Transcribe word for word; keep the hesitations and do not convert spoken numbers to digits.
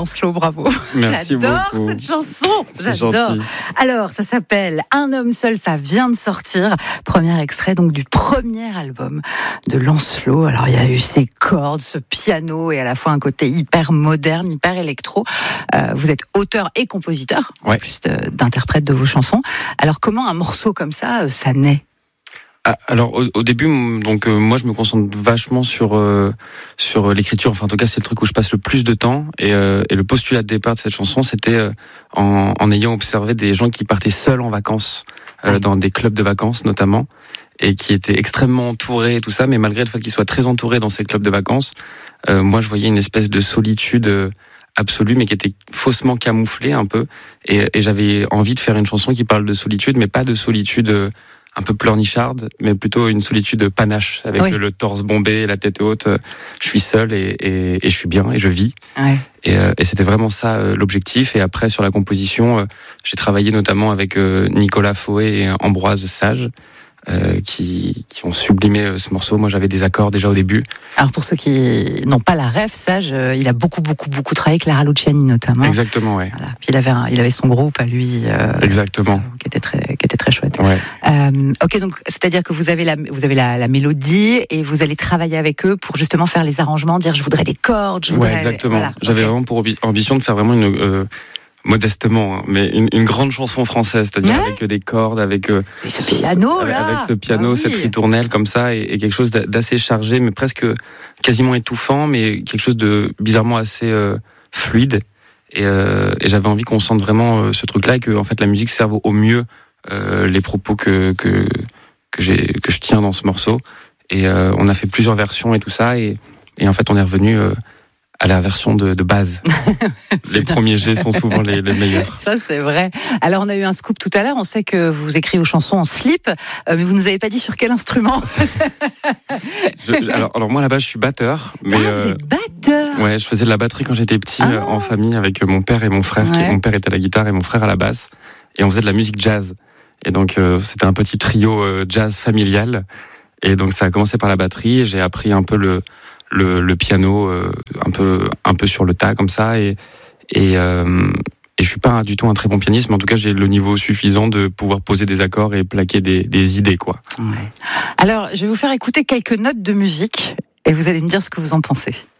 Lancelot, bravo. Merci J'adore beaucoup. cette chanson. C'est J'adore. gentil. Alors, ça s'appelle Un homme seul, ça vient de sortir. Premier extrait donc du premier album de Lancelot. Alors, il y a eu ces cordes, ce piano et à la fois un côté hyper moderne, hyper électro. Euh, vous êtes auteur et compositeur, Ouais. en plus de- d'interprète de vos chansons. Alors, comment un morceau comme ça, euh, ça naît ? Ah, alors au, au début, m- donc euh, moi je me concentre vachement sur euh, sur l'écriture. Enfin en tout cas c'est le truc où je passe le plus de temps. Et, euh, et le postulat de départ de cette chanson, c'était euh, en, en ayant observé des gens qui partaient seuls en vacances euh, Ouais. dans des clubs de vacances notamment, et qui étaient extrêmement entourés et tout ça. Mais malgré le fait qu'ils soient très entourés dans ces clubs de vacances, euh, moi je voyais une espèce de solitude euh, absolue, mais qui était faussement camouflée un peu. Et, et j'avais envie de faire une chanson qui parle de solitude, mais pas de solitude euh, un peu pleurnicharde, mais plutôt une solitude panache, avec Oui. le, le torse bombé, la tête haute. euh, Je suis seul et, et, et je suis bien et je vis. Ouais. Et, euh, et c'était vraiment ça euh, l'objectif. Et après, sur la composition, euh, j'ai travaillé notamment avec euh, Nicolas Faué et Ambroise Sage, euh, qui, qui ont sublimé euh, ce morceau. Moi, j'avais des accords déjà au début. Alors, pour ceux qui n'ont pas la ref, Sage, euh, il a beaucoup, beaucoup, beaucoup travaillé avec Clara Luciani notamment. Exactement, ouais. Voilà. Puis il avait, un- il avait son groupe à lui. euh, Exactement. qui était très, qui était très chouette. Ouais. Euh, ok, donc c'est-à-dire que vous avez la, vous avez la, la mélodie et vous allez travailler avec eux pour justement faire les arrangements, dire je voudrais des cordes, je voudrais. Ouais, exactement. Voilà, J'avais ok. vraiment pour ambi- ambition de faire vraiment une, euh, modestement, hein, mais une, une grande chanson française, c'est-à-dire Ouais. avec euh, des cordes, avec euh, Et ce piano avec, là, avec ce piano, ah oui. cette ritournelle comme ça, et, et quelque chose d'a- d'assez chargé, mais presque quasiment étouffant, mais quelque chose de bizarrement assez euh, fluide. Et, euh, et j'avais envie qu'on sente vraiment euh, ce truc-là, et que en fait la musique serve au mieux euh, les propos que que que j'ai que je tiens dans ce morceau. Et euh, on a fait plusieurs versions et tout ça, et, et en fait on est revenu euh, à la version de, de base. Les premiers jets sont souvent les, les meilleurs. Ça, c'est vrai. Alors, on a eu un scoop tout à l'heure. On sait que vous écrivez aux chansons en slip, euh, mais vous nous avez pas dit sur quel instrument. Je- alors, alors moi là-bas je suis batteur, mais ah, vous euh, êtes batteur. ouais, je faisais de la batterie quand j'étais petit, Ah. euh, en famille avec euh, mon père et mon frère. Qui, Ouais. mon père était à la guitare et mon frère à la basse, et on faisait de la musique jazz. Et donc euh, c'était un petit trio euh, jazz familial. Et donc ça a commencé par la batterie, et j'ai appris un peu le le, le piano, euh, un peu un peu sur le tas comme ça. Et et euh, et je suis pas du tout un très bon pianiste, mais en tout cas j'ai le niveau suffisant de pouvoir poser des accords et plaquer des, des idées, quoi. Ouais. Alors, je vais vous faire écouter quelques notes de musique et vous allez me dire ce que vous en pensez.